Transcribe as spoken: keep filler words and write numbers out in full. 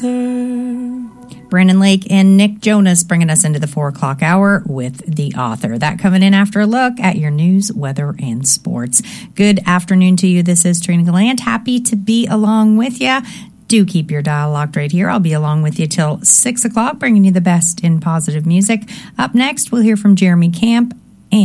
author. Brandon Lake and Nick Jonas bringing us into the four o'clock hour with The Author. That coming in after a look at your news, weather, and sports. Good afternoon to you. This is Trina Gallant. Happy to be along with you. Do keep your dial locked right here. I'll be along with you till six o'clock, bringing you the best in positive music. Up next, we'll hear from Jeremy Camp